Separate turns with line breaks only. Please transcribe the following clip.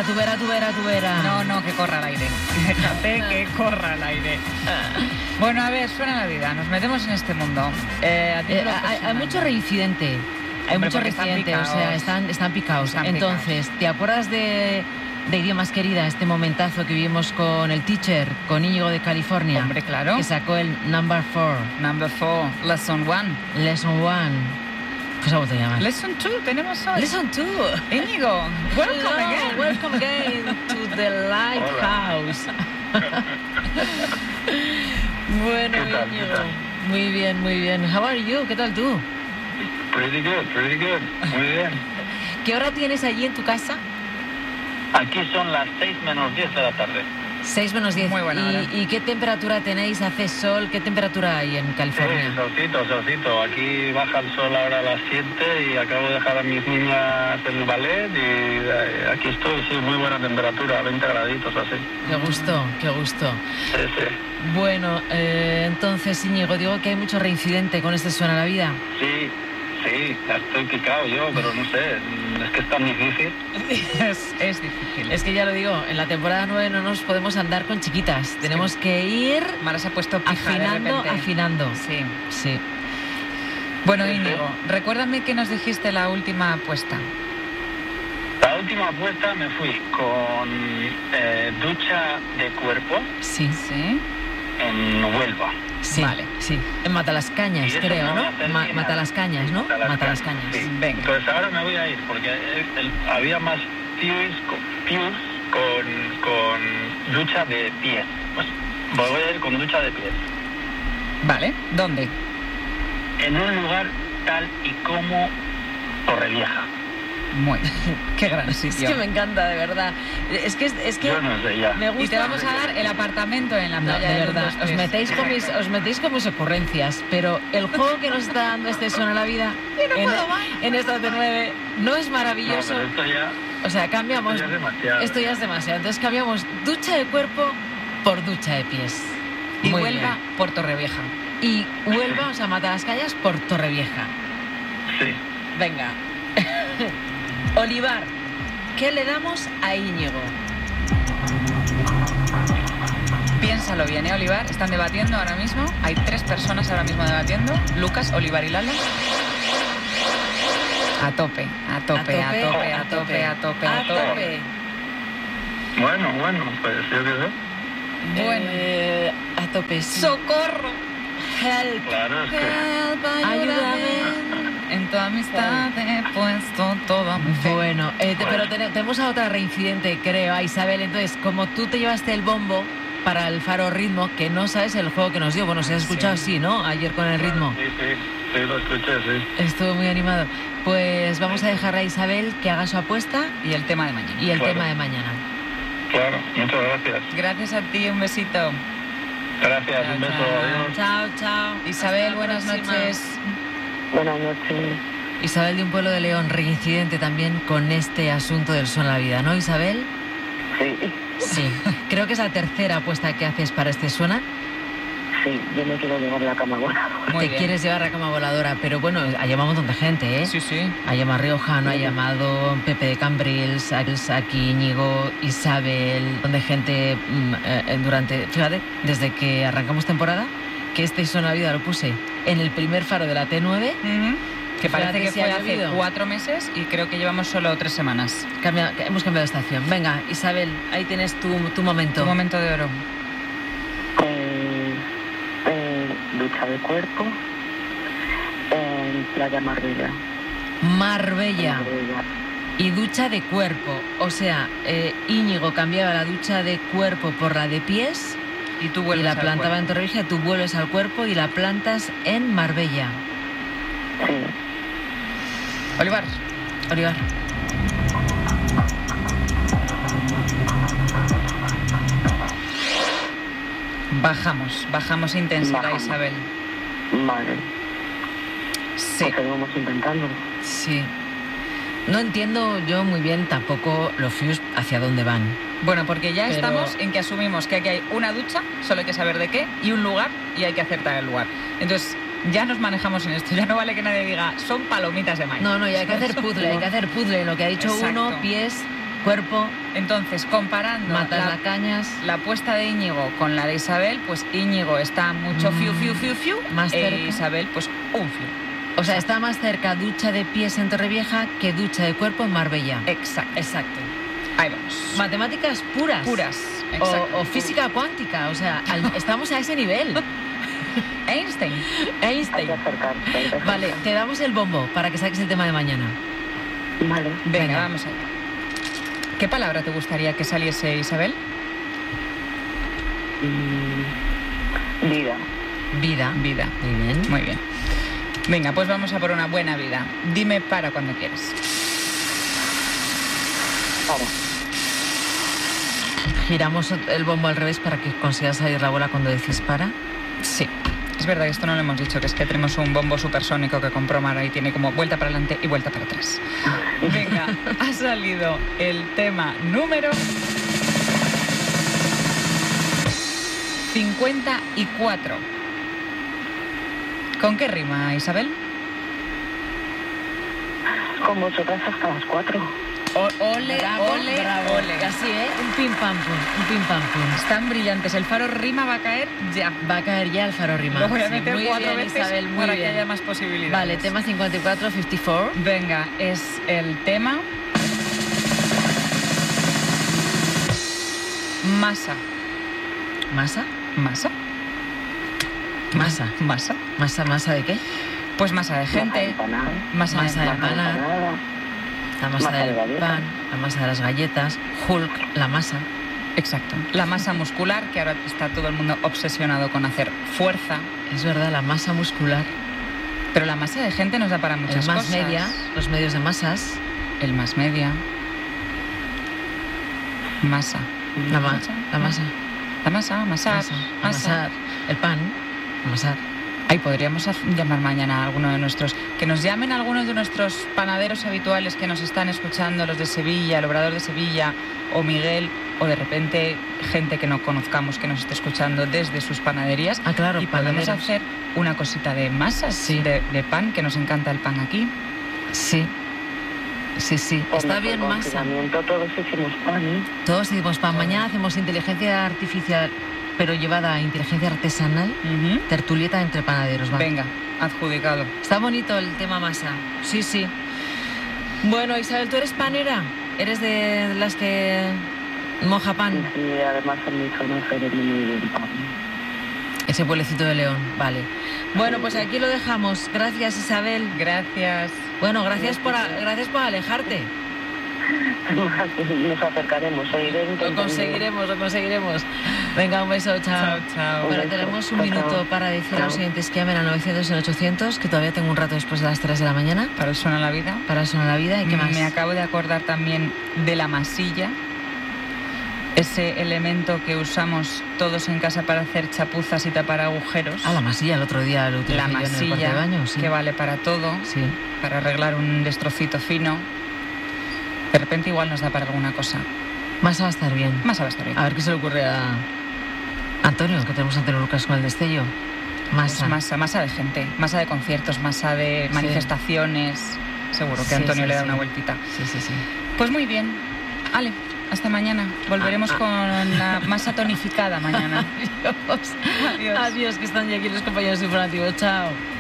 vera.
No, que corra el aire. Déjate que corra el aire. Bueno, a ver, suena la vida. Nos metemos en este mundo.
Hay mucho reincidente. Hay mucho reincidente, o sea, están picados. Entonces, ¿te acuerdas de Idiomas Querida, este momentazo que vivimos con el teacher, con Íñigo de California?
Hombre, claro.
Que sacó el Number 4.
Number 4, Lesson 1.
Lesson 1. Pues algo te llamas.
Lesson 2, tenemos hoy.
Lesson 2.
Íñigo, welcome again.
Welcome again to the Lighthouse. Bueno, Íñigo. Muy bien. How are you? ¿Qué tal tú?
Pretty good. Muy bien.
¿Qué hora tienes allí en tu casa?
Aquí son las 6 menos 10 de la tarde.
6 menos 10.
Muy buena hora.
¿Y qué temperatura tenéis? ¿Hace sol? ¿Qué temperatura hay en California?
Sí, solcito. Aquí baja el sol ahora a las 7 y acabo de dejar a mis niñas en el ballet y aquí estoy, sí, muy buena temperatura, 20 graditos así.
Qué gusto.
Sí.
Bueno, entonces, Íñigo, digo que hay mucho reincidente con este Suena la Vida.
Sí, estoy picado yo, pero no sé, es que es tan difícil.
Es difícil.
Es que ya lo digo, en la temporada 9 no nos podemos andar con chiquitas. Tenemos que ir
Mara se ha puesto pija
afinando.
Sí. Bueno, Íñigo, recuérdame que nos dijiste la última apuesta.
La última apuesta me fui con ducha de cuerpo
Sí.
en Huelva.
Sí,
Vale.
Sí. En Matalascañas,
Y eso
creo,
no
¿no?
voy a hacer ni nada.
Matalascañas, ¿no? Matalascañas.
Sí.
Venga.
Entonces ahora me voy a ir porque había más views con ducha de pies. Pues voy a ir con ducha de pies.
Vale, ¿dónde?
En un lugar tal y como Torrevieja.
Muy bien. Qué gran
Es
sitio.
que me encanta, de verdad. Es que
Yo no sé ya.
me gusta.
Y te vamos a dar el apartamento en la
No,
playa
de
de
verdad,
Los Dos
os metéis con mis ocurrencias, pero el juego que nos está dando este Suena la Vida en esta de 9 no es
No,
maravilloso.
pero esto ya...
O sea, cambiamos.
Esto ya es demasiado.
Esto ya es demasiado. Entonces cambiamos ducha de cuerpo por ducha de pies.
Y
Muy
Huelva
bien.
por Torrevieja.
Y Huelva, o sea, Matalascañas por Torrevieja.
Sí.
Venga. Olivar, ¿qué le damos a Íñigo?
Piénsalo bien, Olivar. Están debatiendo ahora mismo. Hay 3 personas ahora mismo debatiendo. Lucas, Olivar y Lala. A tope.
Bueno, pues yo qué sé.
Bueno.
A tope. Sí.
¡Socorro!
Help.
Claro, es que...
Help,
Ayúdame.
En tu amistad he puesto toda mi fe.
Bueno, pero tenemos a otra reincidente, creo, a Isabel. Entonces, como tú te llevaste el bombo para el Faro Ritmo, que no sabes el juego que nos dio. Bueno, si has escuchado, sí, ¿no? Ayer con el ritmo.
Sí, lo escuché, sí.
Estuvo muy animado. Pues vamos a dejar a Isabel que haga su apuesta
Y el tema de mañana.
y el
Claro.
tema de mañana.
Claro, muchas gracias.
Gracias a ti, un besito.
Gracias, un beso,
Chao.
adiós.
Chao.
Isabel,
Hasta la
buenas
próxima.
noches.
Buenas noches.
Isabel de un pueblo de León, reincidente también con este asunto del Suena la Vida, ¿no, Isabel?
Sí,
Sí. Creo que es la tercera apuesta que haces para este Suena.
yo me quiero llevar la cama voladora.
Muy
Te
bien.
quieres llevar la cama voladora, pero bueno, ha llamado un montón de gente, ¿eh?
Sí.
Ha llamado Riojano, ha llamado Pepe de Cambrils, aquí Íñigo, Isabel, un montón de gente durante, fíjate, desde que arrancamos temporada, que este Suena la Vida lo puse en el primer faro de la T9.
Ujú. Que parece
Fíjate
que
si
fue
ha
hace
llovido.
4 meses y creo que llevamos solo 3 semanas.
Hemos cambiado de estación. Venga, Isabel, ahí tienes tu momento.
Tu momento de oro.
Ducha de cuerpo en Playa Marbella.
Marbella. Y ducha de cuerpo. O sea, Íñigo cambiaba la ducha de cuerpo por la de pies
Y tú
y
vuelves
la
al
plantaba en
cuerpo.
Torrevieja, tú vuelves al cuerpo y la plantas en Marbella.
Sí.
Olivar.
Olivar.
Bajamos intensidad,
Bajamos.
Isabel.
Vale.
Sí.
Pues seguimos intentándolo.
Sí. No entiendo yo muy bien tampoco los FIUs hacia dónde van.
Bueno, porque ya
Pero-
estamos en que asumimos que aquí hay una ducha, solo hay que saber de qué, y un lugar, y hay que acertar el lugar. Entonces, ya nos manejamos en esto. Ya no vale que nadie diga, son palomitas de maíz.
No, y hay que hacer puzzle, Lo que ha dicho
Exacto.
uno, pies, Cuerpo,
Entonces, comparando
matas las cañas.
la apuesta de Íñigo con la de Isabel, pues Íñigo está mucho fiu,
más cerca.
Isabel, pues un fiu.
O sea, está más cerca ducha de pies en Torrevieja que ducha de cuerpo en Marbella.
Exacto. Ahí vamos.
Matemáticas puras.
Puras. Exacto.
O física cuántica. O sea, estamos a ese nivel.
Einstein.
Hay que acercarse.
Vale, te damos el bombo para que saques el tema de mañana.
Vale.
Venga, vamos allá. ¿Qué palabra te gustaría que saliese, Isabel?
Vida.
Vida.
Vida.
Muy bien.
Muy bien. Venga, pues vamos a por una buena vida. Dime para cuando quieres.
Para.
Giramos el bombo al revés para que consigas salir la bola cuando decís para.
Sí. Es verdad que esto no lo hemos dicho, que es que tenemos un bombo supersónico que compró Mara y tiene como vuelta para adelante y vuelta para atrás. Venga, ha salido el tema número 54. ¿Con qué rima, Isabel?
Con vosotras hasta las 4.
Ole,
Bravo,
ole,
bravo.
ole.
Así, ¿eh? Un pim pam pum.
Están brillantes. El faro rima va a caer ya.
Va a caer ya el faro rima.
Lo voy a
Sí,
meter
muy
4
bien,
veces
Isabel, muy
para
bien.
que haya más posibilidades.
Vale, tema 54, 54.
Venga, es el tema masa.
¿Masa?
¿Masa?
Masa.
¿Masa?
¿Masa de qué?
Pues masa de gente, masa
Masa
de
de
empanada.
empanada. La masa
Masa de
del
galletas.
pan, la masa de las galletas, Hulk, la masa.
Exacto. La masa muscular, que ahora está todo el mundo obsesionado con hacer fuerza.
Es verdad, la masa muscular.
Pero la masa de gente nos da para muchas
El más
cosas.
media, los medios de masas.
El más media. Masa.
La masa.
La masa, amasar.
Amasar. El pan. Amasar.
Ahí podríamos llamar mañana a alguno de nuestros... Que nos llamen a algunos de nuestros panaderos habituales que nos están escuchando, los de Sevilla, el Obrador de Sevilla, o Miguel, o de repente gente que no conozcamos que nos esté escuchando desde sus panaderías.
Ah, claro,
y podemos
panaderos.
hacer una cosita de masas,
Sí.
de pan, que nos encanta el pan aquí.
Sí. Sí.
Por
Está
nuestro
bien masa.
confinamiento todos hicimos pan, ¿eh?
Todos decimos pan. Mañana hacemos inteligencia artificial, pero llevada a inteligencia artesanal. Tertulieta entre panaderos. Va.
Venga, adjudicado.
Está bonito el tema masa. Sí. Bueno, Isabel, ¿tú eres panera? ¿Eres de las que moja pan?
Y además en mi zona se vende muy bien pan.
Ese pueblecito de León, vale. Bueno, pues aquí lo dejamos. Gracias, Isabel.
Gracias.
Bueno, gracias por alejarte.
Nos acercaremos,
Lo conseguiremos. Venga, un beso, chao.
Chao.
Bueno,
Un beso.
tenemos un
Chao,
minuto
chao.
para decir a los
Chao.
oyentes que llamen al 900 y 800, que todavía tengo un rato después de las 3 de la mañana
Para el Suena la Vida.
para el Suena la Vida. ¿Y qué más?
Me acabo de acordar también de la masilla, ese elemento que usamos todos en casa para hacer chapuzas y tapar agujeros.
Ah, la masilla, el otro día lo utilicé
La
yo en el cuarto de
masilla,
baño. Sí.
que vale para todo,
Sí.
para arreglar un destrocito fino. De repente igual nos da para alguna cosa.
Masa va a estar bien.
Más va a estar bien.
A ver qué se le ocurre a Antonio, que tenemos a Antonio Lucas con el destello. Masa.
Pues masa de gente, masa de conciertos, masa de
Sí.
manifestaciones. Seguro que
Sí,
Antonio
sí,
le da
sí.
una vueltita.
Sí.
Pues muy bien. Ale, hasta mañana. Volveremos con la masa tonificada mañana.
Adiós. Adiós, que están ya aquí los compañeros informativos. Chao.